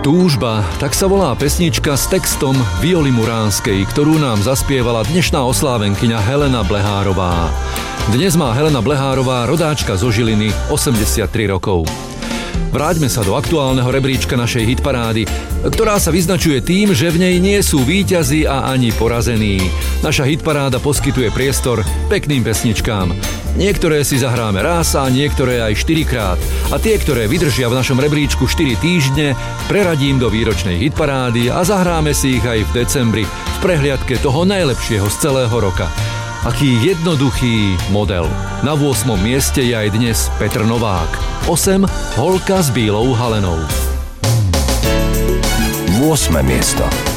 Túžba, tak sa volá pesnička s textom Violy Muránskej, ktorú nám zaspievala dnešná oslávenkyňa Helena Blehárová. Dnes má Helena Blehárová, rodáčka zo Žiliny, 83 rokov. Vráťme sa do aktuálneho rebríčka našej hitparády, ktorá sa vyznačuje tým, že v nej nie sú víťazi a ani porazení. Naša hitparáda poskytuje priestor pekným pesničkám. Niektoré si zahráme raz a niektoré aj 4-krát. A tie, ktoré vydržia v našom rebríčku 4 týždne, preradím do výročnej hitparády a zahráme si ich aj v decembri v prehliadke toho najlepšieho z celého roka. Aký jednoduchý model. Na 8. mieste je aj dnes Petr Novák. 8. Holka s bílou halenou. 8. miesto.